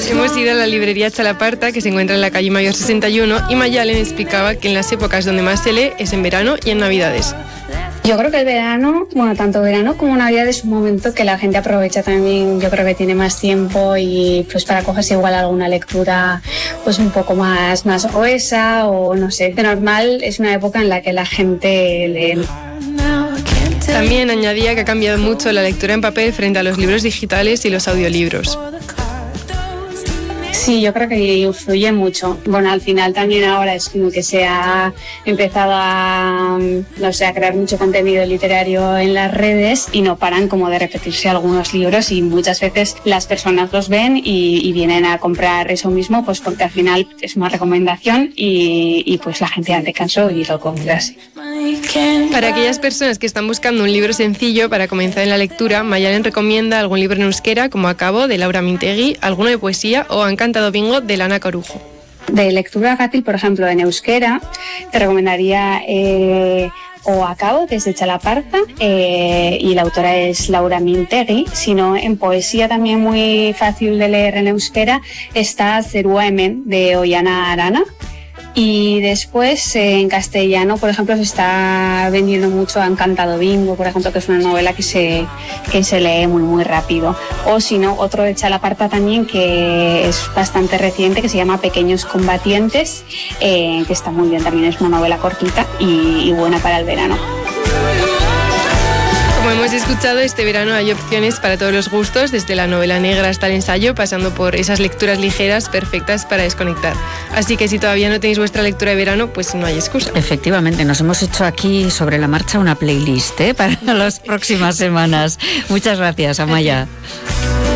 Hemos ido a la librería Chalaparta, que se encuentra en la calle Mayor 61, y Mayalen explicaba que en las épocas donde más se lee es en verano y en Navidades. Yo creo que el verano, bueno, tanto verano como Navidad es un momento que la gente aprovecha también, yo creo que tiene más tiempo y pues para cogerse igual alguna lectura pues un poco más gruesa o no sé, de normal es una época en la que la gente lee. También añadía que ha cambiado mucho la lectura en papel frente a los libros digitales y los audiolibros. Sí, yo creo que influye mucho. Bueno, al final también ahora es como que se ha empezado a crear mucho contenido literario en las redes y no paran como de repetirse algunos libros y muchas veces las personas los ven y vienen a comprar eso mismo pues porque al final es una recomendación y pues la gente hace caso y lo compra así. Para aquellas personas que están buscando un libro sencillo para comenzar en la lectura, Mayalen recomienda algún libro en euskera como Acabo, de Laura Mintegui, alguno de poesía o Han cantado bingo, de Lana Corujo. De lectura fácil, por ejemplo, en euskera, te recomendaría O Acabo, que es de Chalaparta, y la autora es Laura Mintegui. Si no, en poesía también muy fácil de leer en euskera está Zerua Hemen, de Oihana Arana. Y después en castellano, por ejemplo, se está vendiendo mucho Han cantado bingo, por ejemplo, que es una novela que se lee muy muy rápido. O si no, otro de Chalaparta también que es bastante reciente, que se llama Pequeños combatientes, que está muy bien, también es una novela cortita y buena para el verano. Como hemos escuchado, este verano hay opciones para todos los gustos, desde la novela negra hasta el ensayo, pasando por esas lecturas ligeras perfectas para desconectar. Así que si todavía no tenéis vuestra lectura de verano, pues no hay excusa. Efectivamente, nos hemos hecho aquí sobre la marcha una playlist para las próximas semanas. Muchas gracias, Amaya.